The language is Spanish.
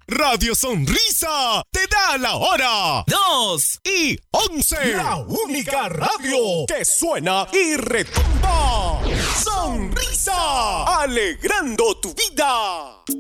Radio Sonrisa te da la hora 2:11. La única radio que suena y retumba. Sonrisa, alegrando tu vida.